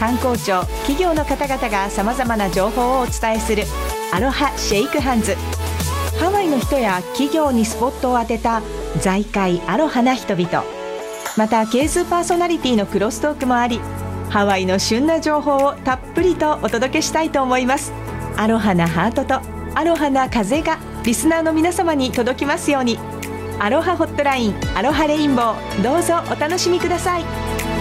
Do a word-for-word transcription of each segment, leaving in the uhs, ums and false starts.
観光庁、企業の方々がさまざまな情報をお伝えするアロハシェイクハンズ。ハワイの人や企業にスポットを当てた財界アロハな人々、またケースパーソナリティのクロストークもあり、ハワイの旬な情報をたっぷりとお届けしたいと思います。アロハなハートとアロハな風がリスナーの皆様に届きますように。アロハホットライン、アロハレインボー、どうぞお楽しみください。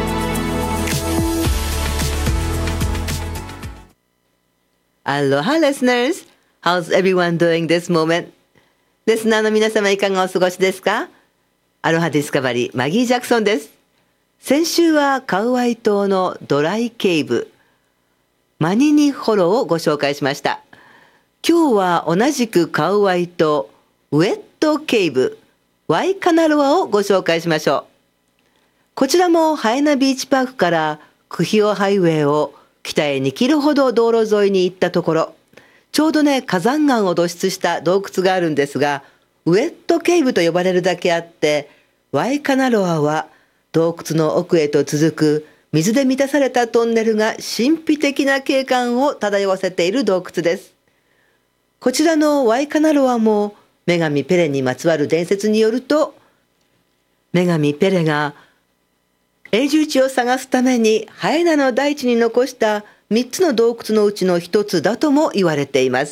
Aloha listeners, how's everyone doing this moment? リスナーの皆様いかがお過ごしですか？アロハディスカバリーマギー・ジャクソンです。先週はカウアイ島のドライケイブマニニホロをご紹介しました。今日は同じくカウアイ島ウェットケイブワイカナロアをご紹介しましょう。こちらもハエナビーチパークからクヒオハイウェイを北へにキロほど道路沿いに行ったところ、ちょうどね火山岩を土質した洞窟があるんですが、ウェットケイブと呼ばれるだけあって、ワイカナロアは洞窟の奥へと続く水で満たされたトンネルが神秘的な景観を漂わせている洞窟です。こちらのワイカナロアも女神ペレにまつわる伝説によると、女神ペレが永住地を探すためにハエナの大地に残したみっつの洞窟のうちのひとつだとも言われています。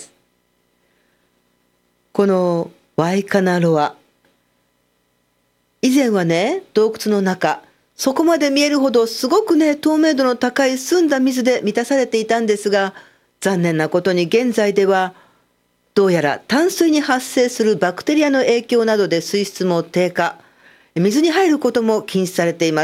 このワイカナロア、以前はね洞窟の中、そこまで見えるほどすごくね透明度の高い澄んだ水で満たされていたんですが、残念なことに現在ではどうやら淡水に発生するバクテリアの影響などで水質も低下、水に入ることも禁止されています。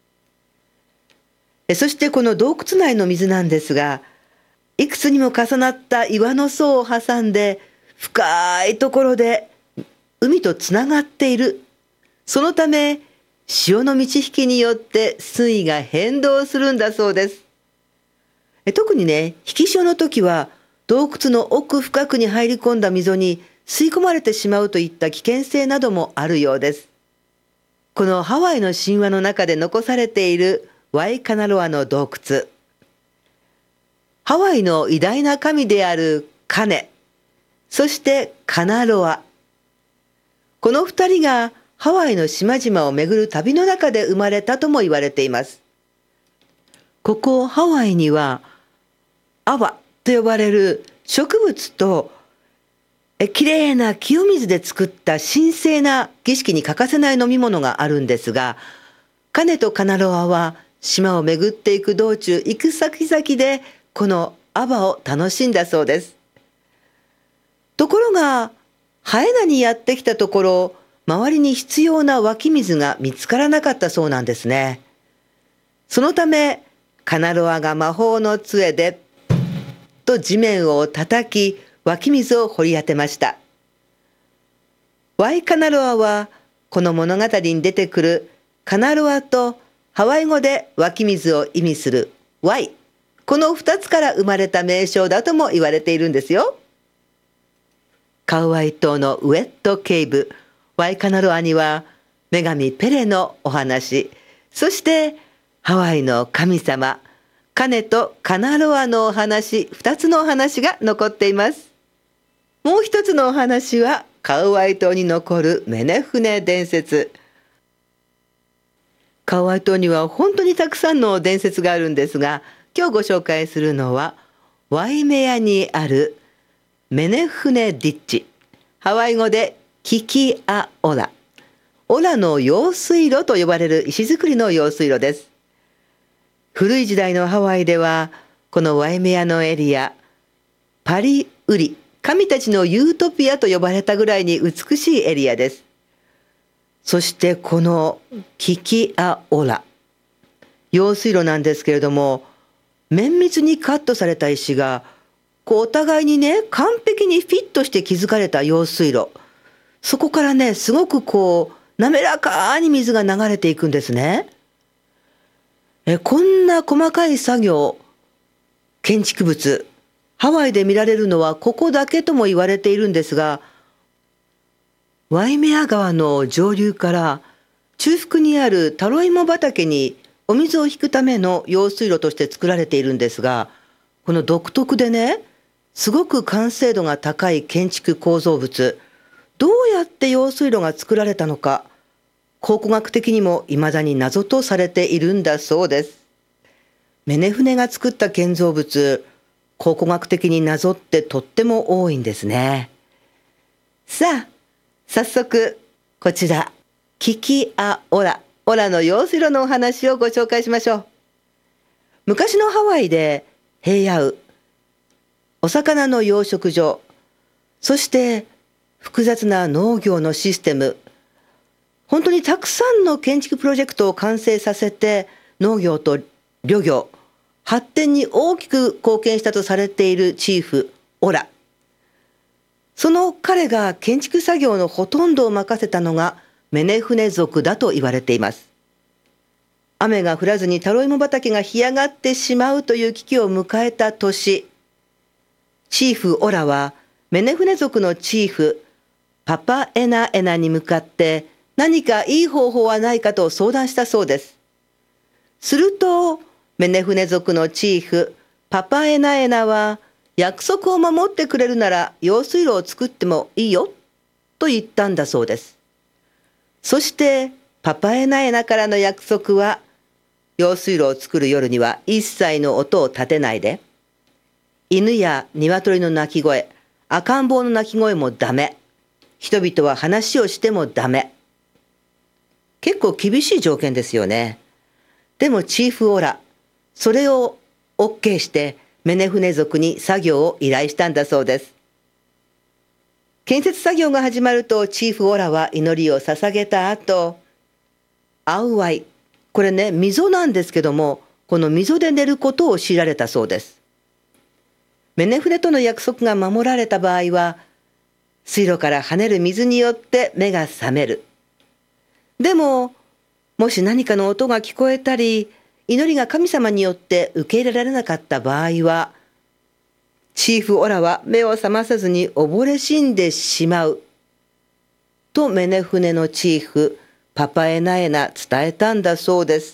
そしてこの洞窟内の水なんですが、いくつにも重なった岩の層を挟んで深いところで海とつながっている。そのため潮の満ち引きによって水位が変動するんだそうです。特にね引き潮の時は洞窟の奥深くに入り込んだ溝に吸い込まれてしまうといった危険性などもあるようです。このハワイの神話の中で残されているワイカナロアの洞窟、ハワイの偉大な神であるカネ、そしてカナロア、この二人がハワイの島々を巡る旅の中で生まれたとも言われています。ここハワイにはアワと呼ばれる植物とえきれいな清水で作った神聖な儀式に欠かせない飲み物があるんですが、カネとカナロアは島を巡っていく道中、行く先々でこのアバを楽しんだそうです。ところがハエナにやってきたところ、周りに必要な湧き水が見つからなかったそうなんですね。そのためカナロアが魔法の杖でと地面を叩き湧き水を掘り当てました。ワイカナロアはこの物語に出てくるカナロアとハワイ語で湧き水を意味するワイ、このふたつから生まれた名称だとも言われているんですよ。カウアイ島のウェットケイブワイカナロアには女神ペレのお話、そしてハワイの神様カネとカナロアのお話、ふたつのお話が残っています。もう一つのお話はカウアイ島に残るメネ船伝説。カウアイ島には本当にたくさんの伝説があるんですが、今日ご紹介するのはワイメアにあるメネ船ディッチ、ハワイ語でキキアオラ、オラの用水路と呼ばれる石造りの用水路です。古い時代のハワイではこのワイメアのエリア、パリウリ、神たちのユートピアと呼ばれたぐらいに美しいエリアです。そしてこのキキアオラ、用水路なんですけれども、綿密にカットされた石がこうお互いにね完璧にフィットして築かれた用水路、そこからねすごくこう滑らかに水が流れていくんですね。えこんな細かい作業、建築物、ハワイで見られるのはここだけとも言われているんですが、ワイメア川の上流から中腹にあるタロイモ畑にお水を引くための用水路として作られているんですが、この独特でね、すごく完成度が高い建築構造物、どうやって用水路が作られたのか、考古学的にも未だに謎とされているんだそうです。メネ船が作った建造物、考古学的に謎ってとっても多いんですね。さあ、早速こちら、キキアオラ、オラの用水路のお話をご紹介しましょう。昔のハワイで平野、お魚の養殖場、そして複雑な農業のシステム、本当にたくさんの建築プロジェクトを完成させて農業と漁業、発展に大きく貢献したとされているチーフ、オラ。その彼が建築作業のほとんどを任せたのがメネフネ族だと言われています。雨が降らずにタロイモ畑が干上がってしまうという危機を迎えた年、チーフオラはメネフネ族のチーフパパエナエナに向かって何かいい方法はないかと相談したそうです。するとメネフネ族のチーフパパエナエナは、約束を守ってくれるなら用水路を作ってもいいよと言ったんだそうです。そしてパパエナエナからの約束は、用水路を作る夜には一切の音を立てないで、犬や鶏の鳴き声、赤ん坊の鳴き声もダメ、人々は話をしてもダメ。結構厳しい条件ですよね。でもチーフオラ、それを OK してメネフネ族に作業を依頼したんだそうです。建設作業が始まるとチーフオラは祈りを捧げた後、アウワイ、これね、溝なんですけども、この溝で寝ることを強いられたそうです。メネフネとの約束が守られた場合は、水路から跳ねる水によって目が覚める。でも、もし何かの音が聞こえたり、祈りが神様によって受け入れられなかった場合は、チーフオラは目を覚まさずに溺れ死んでしまう。とメネフネのチーフ、パパエナエナ伝えたんだそうです。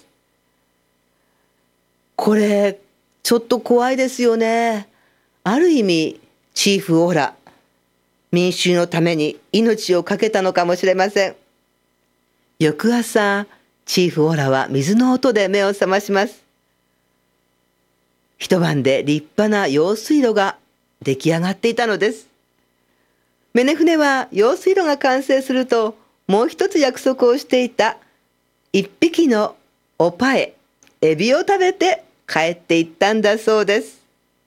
これ、ちょっと怖いですよね。ある意味、チーフオラ、民衆のために命を懸けたのかもしれません。翌朝、チーフオラは水の音で目を覚まします。一晩で立派な用水路が出来上がっていたのです。メネフネは用水路が完成すると、もう一つ約束をしていた一匹のオパエ、エビを食べて帰っていったんだそうです。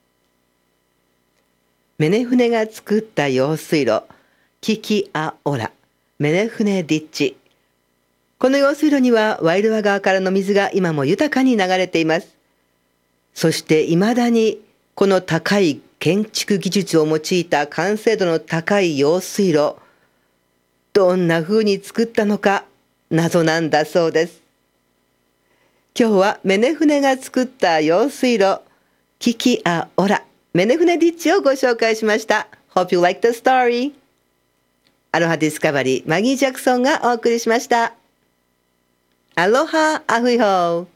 メネフネが作った用水路、キキアオラ、メネフネディッチ。この用水路にはワイルワ川からの水が今も豊かに流れています。そして未だにこの高い建築技術を用いた完成度の高い用水路、どんな風に作ったのか謎なんだそうです。今日はメネフネが作った用水路、キキアオラ、メネフネディッチをご紹介しました。Hope you like the story. アロハディスカバリー、マギー・ジャクソンがお送りしました。アロハアフイホー。